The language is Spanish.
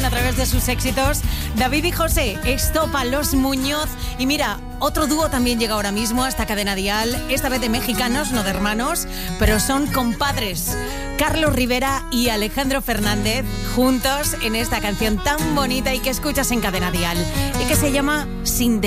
a través de sus éxitos. David y José, Estopa, Los Muñoz. Y mira, otro dúo también llega ahora mismo a esta cadena dial, esta vez de mexicanos, no de hermanos, pero son compadres. Carlos Rivera y Alejandro Fernández juntos en esta canción tan bonita y que escuchas en cadena dial y que se llama Sin